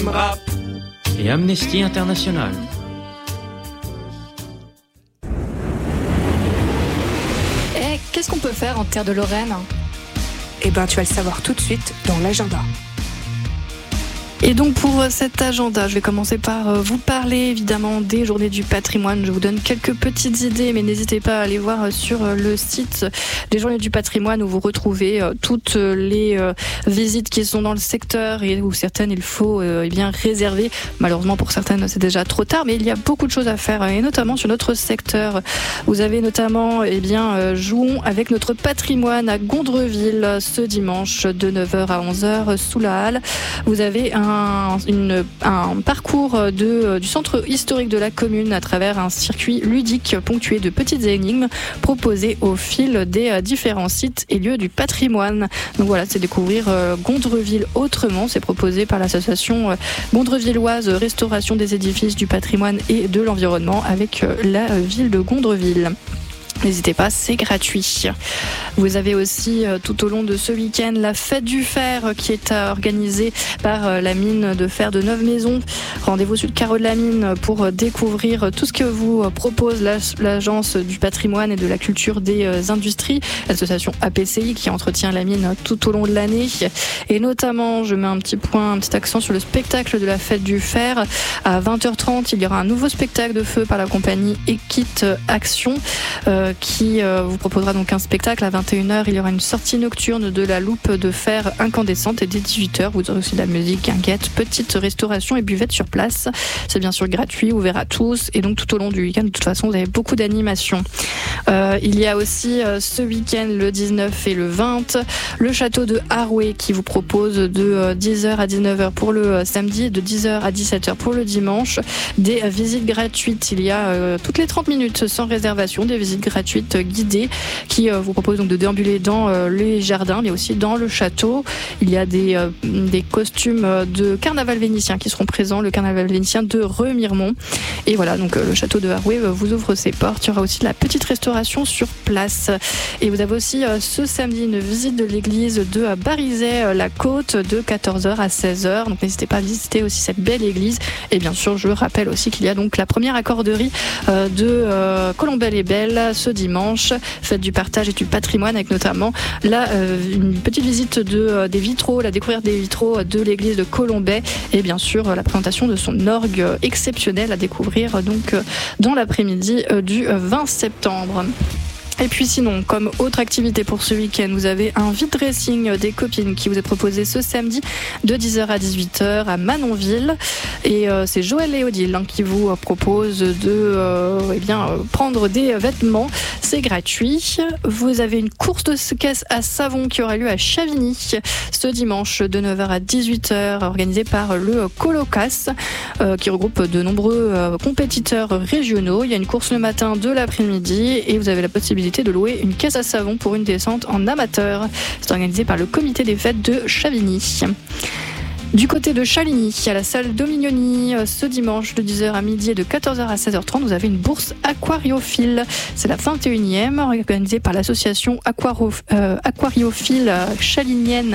et Amnesty International. Qu'est-ce qu'on peut faire en terre de Lorraine ? Eh ben, tu vas le savoir tout de suite dans l'agenda. Et donc pour cet agenda, je vais commencer par vous parler évidemment des journées du patrimoine. Je vous donne quelques petites idées, mais n'hésitez pas à aller voir sur le site des journées du patrimoine où vous retrouvez toutes les visites qui sont dans le secteur et où certaines il faut réserver. Malheureusement pour certaines c'est déjà trop tard, mais il y a beaucoup de choses à faire et notamment sur notre secteur. Vous avez notamment jouons avec notre patrimoine à Gondreville ce dimanche de 9h à 11h sous la halle. Vous avez un parcours du centre historique de la commune à travers un circuit ludique ponctué de petites énigmes proposées au fil des différents sites et lieux du patrimoine. Donc voilà, c'est découvrir Gondreville autrement. C'est proposé par l'association gondrevilloise Restauration des édifices du patrimoine et de l'environnement avec la ville de Gondreville. N'hésitez pas, c'est gratuit. Vous avez aussi tout au long de ce week-end la fête du fer qui est organisée par la mine de fer de Neuve-Maisons. Rendez-vous sur le carreau de la mine pour découvrir tout ce que vous propose l'agence du patrimoine et de la culture des industries, l'association APCI qui entretient la mine tout au long de l'année. Et notamment, je mets un petit accent sur le spectacle de la fête du fer. À 20h30, il y aura un nouveau spectacle de feu par la compagnie Equit Action qui vous proposera donc un spectacle. À 21h, il y aura une sortie nocturne de la loupe de fer incandescente et dès 18h, vous aurez aussi de la musique, guinguette, petite restauration et buvette sur place. C'est bien sûr gratuit, ouvert à tous et donc tout au long du week-end, de toute façon, vous avez beaucoup d'animations. Il y a aussi ce week-end, le 19 et le 20, le château de Haroué qui vous propose de 10h à 19h pour le samedi, de 10h à 17h pour le dimanche, des visites gratuites. Il y a toutes les 30 minutes sans réservation, des visites gratuites guidées qui vous proposent donc de déambuler dans les jardins mais aussi dans le château. Il y a des costumes de carnaval vénitien qui seront présents, le carnaval vénitien de Remiremont. Et voilà, donc le château de Haroué vous ouvre ses portes. Il y aura aussi de la petite restauration sur place. Et vous avez aussi ce samedi une visite de l'église de Barizet-la-Côte de 14h à 16h. Donc n'hésitez pas à visiter aussi cette belle église. Et bien sûr, je rappelle aussi qu'il y a donc la première accorderie de Colombelle-et-Belle ce dimanche, fête du partage et du patrimoine avec notamment une petite visite des vitraux, la découverte des vitraux de l'église de Colombey et bien sûr la présentation de son orgue exceptionnel à découvrir donc dans l'après-midi du 20 septembre. Et puis sinon, comme autre activité pour ce week-end, vous avez un vide dressing des copines qui vous est proposé ce samedi de 10h à 18h à Manonville. Et c'est Joël et Odile qui vous propose de prendre des vêtements. C'est gratuit. Vous avez une course de caisse à savon qui aura lieu à Chavigny ce dimanche de 9h à 18h, organisée par le Colocas qui regroupe de nombreux compétiteurs régionaux. Il y a une course le matin de l'après-midi et vous avez la possibilité de louer une caisse à savon pour une descente en amateur. C'est organisé par le comité des fêtes de Chavigny. Du côté de Chaligny, à la salle Domignoni, ce dimanche de 10h à midi et de 14h à 16h30, vous avez une bourse aquariophile. C'est la 21e, organisée par l'association aquariophile chalignienne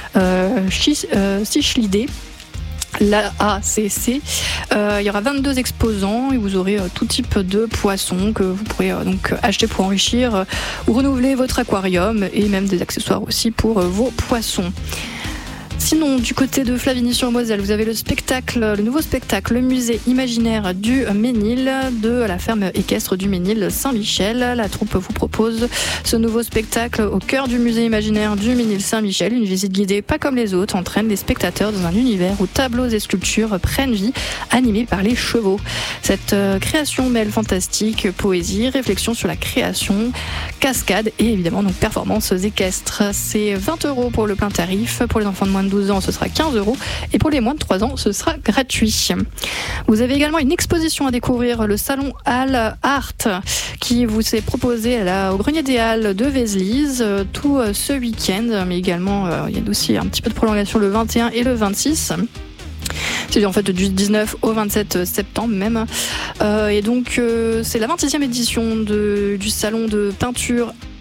Cichlidée. La ACC. Il y aura 22 exposants et vous aurez tout type de poissons que vous pourrez donc acheter pour enrichir ou renouveler votre aquarium et même des accessoires aussi pour vos poissons. Sinon, du côté de Flavigny-sur-Moselle, vous avez le nouveau spectacle, le musée imaginaire du Ménil, de la ferme équestre du Ménil Saint-Michel. La troupe vous propose ce nouveau spectacle au cœur du musée imaginaire du Ménil Saint-Michel. Une visite guidée pas comme les autres entraîne les spectateurs dans un univers où tableaux et sculptures prennent vie, animés par les chevaux. Cette création mêle fantastique, poésie, réflexion sur la création, cascade et évidemment donc performances équestres. C'est 20 € pour le plein tarif. Pour les enfants de moins de 12 ans, ce sera 15 € et pour les moins de 3 ans, ce sera gratuit. Vous avez également une exposition à découvrir, le salon Halles Art qui vous est proposé au Grenier des Halles de Vézelise tout ce week-end, mais également il y a aussi un petit peu de prolongation le 21 et le 26. C'est en fait du 19 au 27 septembre même. Et donc c'est la 26e édition du salon de peinture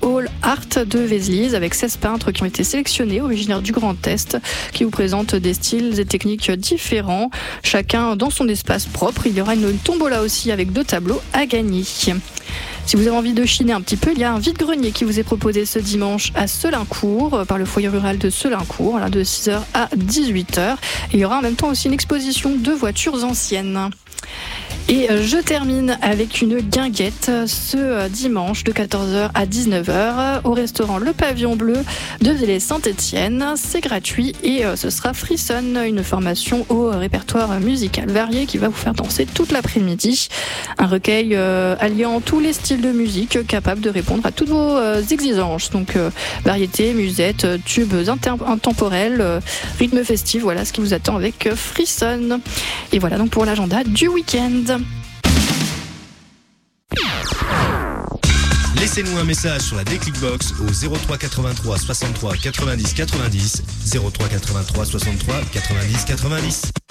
Hall Art de Vézelise avec 16 peintres qui ont été sélectionnés, originaires du Grand Est, qui vous présentent des styles et techniques différents, chacun dans son espace propre. Il y aura une tombola aussi avec 2 tableaux à gagner. Si vous avez envie de chiner un petit peu, il y a un vide-grenier qui vous est proposé ce dimanche à Selincourt, par le foyer rural de Selincourt, là, de 6h à 18h. Il y aura en même temps aussi une exposition de voitures anciennes. Et je termine avec une guinguette ce dimanche de 14h à 19h au restaurant Le Pavillon Bleu de Villers-Saint-Étienne. C'est gratuit et ce sera Frisson, une formation au répertoire musical varié qui va vous faire danser toute l'après-midi. Un recueil alliant tous les styles de musique capable de répondre à toutes vos exigences. Donc variété, musette, tubes intemporels, rythme festif, voilà ce qui vous attend avec Frisson. Et voilà donc pour l'agenda du week-end. Laissez-nous un message sur la Déclic Box au 03 83 63 90 90, 03 83 63 90 90.